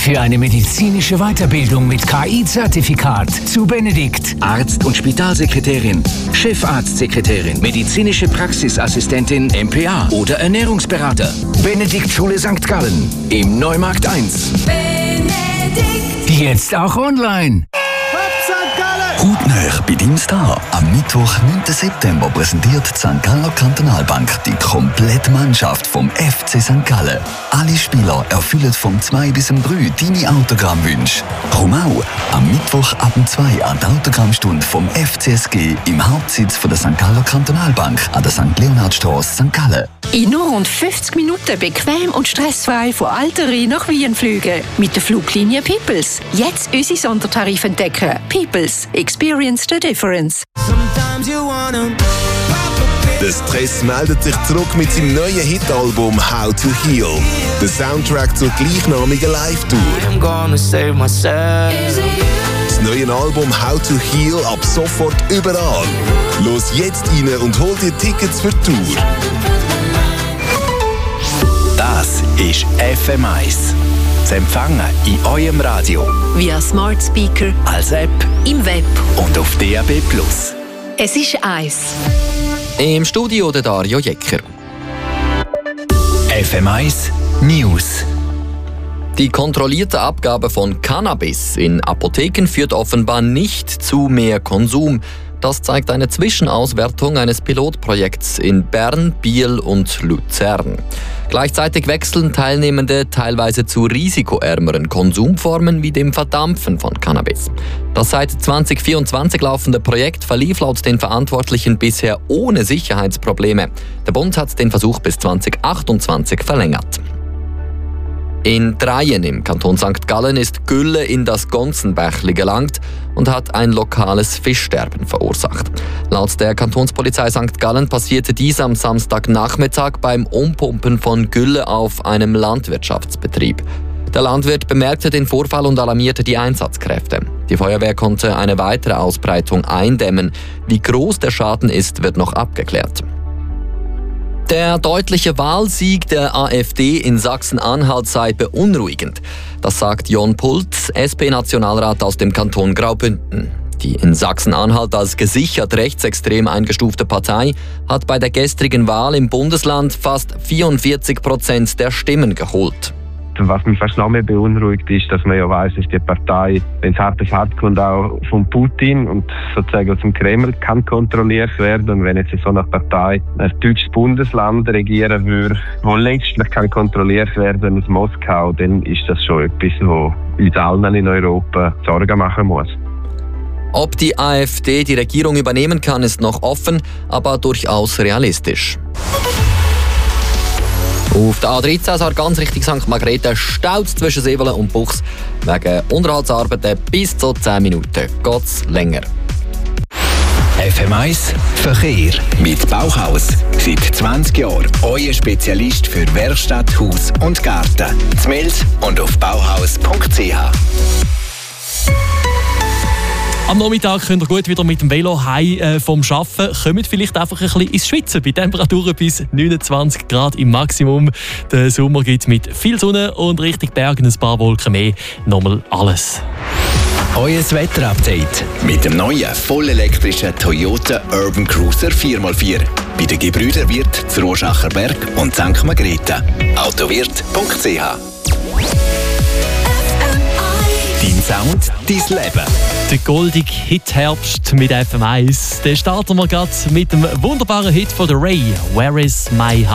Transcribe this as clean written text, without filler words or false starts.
für eine medizinische Weiterbildung mit KI-Zertifikat zu Benedikt. Arzt- und Spitalsekretärin, Chefarztsekretärin, medizinische Praxisassistentin, MPA oder Ernährungsberater. Benedikt Schule St. Gallen im Neumarkt 1. Benedikt. Jetzt auch online. Hautnah bei deinem Star. Am Mittwoch, 9. September, präsentiert die St. Galler Kantonalbank die komplette Mannschaft vom FC St. Gallen. Alle Spieler erfüllen vom 2 bis 3 deine Autogrammwünsche. Komm auch am Mittwoch ab 2 an die Autogrammstunde vom FCSG im Hauptsitz von der St. Galler Kantonalbank an der St. Leonhardstrasse, St. Gallen. In nur rund 50 Minuten bequem und stressfrei von Alteri nach Wien fliegen. Mit der Fluglinie Peoples. Jetzt unsere Sondertarife entdecken. Peoples. Experience the difference. Der Stress meldet sich zurück mit seinem neuen Hitalbum «How to Heal». Der Soundtrack zur gleichnamigen Live-Tour. Das neue Album «How to Heal» ab sofort überall. Los jetzt rein und hol dir Tickets für die Tour. Das ist FM1. Zu empfangen in eurem Radio, Via Smart Speaker, als App im Web. und auf DAB+. Es ist 1. Im Studio der Dario Jecker. FM1 News. Die kontrollierte Abgabe von Cannabis in Apotheken führt offenbar nicht zu mehr Konsum. Das zeigt eine Zwischenauswertung eines Pilotprojekts in Bern, Biel und Luzern. Gleichzeitig wechseln Teilnehmende teilweise zu risikoärmeren Konsumformen wie dem Verdampfen von Cannabis. Das seit 2024 laufende Projekt verlief laut den Verantwortlichen bisher ohne Sicherheitsprobleme. Der Bund hat den Versuch bis 2028 verlängert. In Dreien im Kanton St. Gallen ist Gülle in das Gonzenbächli gelangt und hat ein lokales Fischsterben verursacht. Laut der Kantonspolizei St. Gallen passierte dies am Samstagnachmittag beim Umpumpen von Gülle auf einem Landwirtschaftsbetrieb. Der Landwirt bemerkte den Vorfall und alarmierte die Einsatzkräfte. Die Feuerwehr konnte eine weitere Ausbreitung eindämmen. Wie groß der Schaden ist, wird noch abgeklärt. Der deutliche Wahlsieg der AfD in Sachsen-Anhalt sei beunruhigend. Das sagt Jon Pultz, SP-Nationalrat aus dem Kanton Graubünden. Die in Sachsen-Anhalt als gesichert rechtsextrem eingestufte Partei hat bei der gestrigen Wahl im Bundesland fast 44% der Stimmen geholt. Was mich fast noch mehr beunruhigt ist, dass man ja weiss, dass die Partei, wenn es hart auf hart kommt, auch von Putin und sozusagen aus dem Kreml kann kontrolliert werden. Und wenn jetzt so eine Partei ein deutsches Bundesland regieren würde, wo letztlich kann kontrolliert werden aus Moskau, dann ist das schon etwas, wo uns allen in Europa Sorgen machen muss. Ob die AfD die Regierung übernehmen kann, ist noch offen, aber durchaus realistisch. Auf der A13 sagt ganz richtig St. Margrethe staut zwischen Sevelen und Buchs. Wegen Unterhaltsarbeiten bis zu 10 Minuten. Geht's länger. FM1 Verkehr mit Bauhaus. Seit 20 Jahren euer Spezialist für Werkstatt, Haus und Garten. Z'Mels und auf bauhaus.ch. Am Nachmittag könnt ihr gut wieder mit dem Velo heim vom Arbeiten. Kommt vielleicht einfach ein bisschen ins Schwitzen. Bei Temperaturen bis 29 Grad im Maximum. Der Sommer gibt mit viel Sonne und richtig Bergen ein paar Wolken mehr. Nochmal alles. Euer Wetterupdate mit dem neuen vollelektrischen Toyota Urban Cruiser 4x4. Bei den Gebrüder Wirth zu Rorschacher Berg und St. Margrethe. Autowirt.ch. Dein Sound, dein Leben. Der goldige Hit-Herbst mit FM1. Den starten wir gerade mit dem wunderbaren Hit von The Ray, «Where is my heart?»